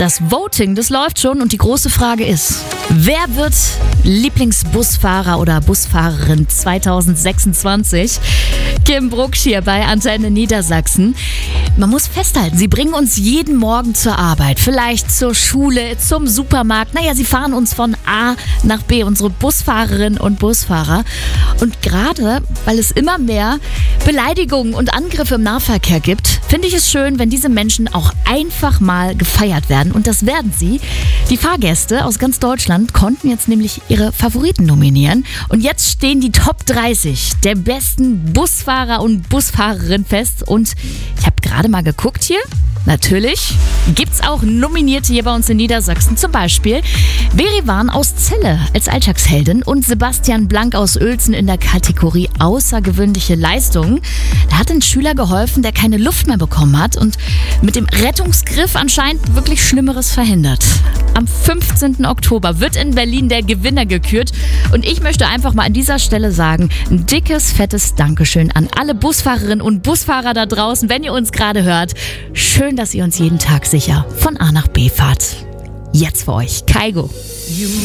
Das Voting, das läuft schon und die große Frage ist, wer wird Lieblingsbusfahrer oder Busfahrerin 2026? Kim Brucksch hier bei Antenne Niedersachsen. Man muss festhalten, sie bringen uns jeden Morgen zur Arbeit, vielleicht zur Schule, zum Supermarkt. Naja, sie fahren uns von A nach B, unsere Busfahrerinnen und Busfahrer. Und gerade, weil es immer mehr Beleidigungen und Angriffe im Nahverkehr gibt, finde ich es schön, wenn diese Menschen auch einfach mal gefeiert werden. Und das werden sie. Die Fahrgäste aus ganz Deutschland konnten jetzt nämlich ihre Favoriten nominieren. Und jetzt stehen die Top 30 der besten Busfahrer und Busfahrerinnen fest. Und ich habe gerade mal geguckt hier. Natürlich gibt's auch Nominierte hier bei uns in Niedersachsen. Zum Beispiel Berivan aus Celle als Alltagsheldin und Sebastian Blank aus Uelzen in der Kategorie außergewöhnliche Leistungen. Da hat ein Schüler geholfen, der keine Luft mehr bekommen hat und mit dem Rettungsgriff anscheinend wirklich Schlimmeres verhindert. Am 15. Oktober wird in Berlin der Gewinner gekürt und ich möchte einfach mal an dieser Stelle sagen, ein dickes, fettes Dankeschön an alle Busfahrerinnen und Busfahrer da draußen, wenn ihr uns gerade hört. Schön, dass ihr uns jeden Tag sicher von A nach B fahrt. Jetzt für euch, Kaigo.